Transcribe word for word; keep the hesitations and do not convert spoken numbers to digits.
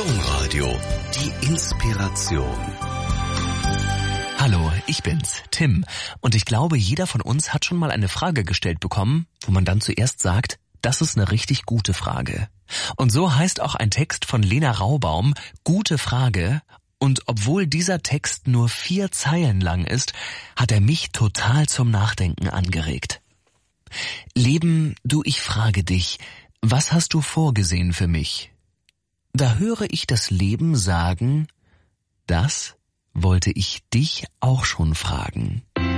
Domradio, die Inspiration. Hallo, ich bin's, Tim. Und ich glaube, jeder von uns hat schon mal eine Frage gestellt bekommen, wo man dann zuerst sagt, das ist eine richtig gute Frage. Und so heißt auch ein Text von Lena Raubaum, Gute Frage. Und obwohl dieser Text nur vier Zeilen lang ist, hat er mich total zum Nachdenken angeregt. Leben, du, ich frage dich, was hast du vorgesehen für mich? Da höre ich das Leben sagen, das wollte ich dich auch schon fragen.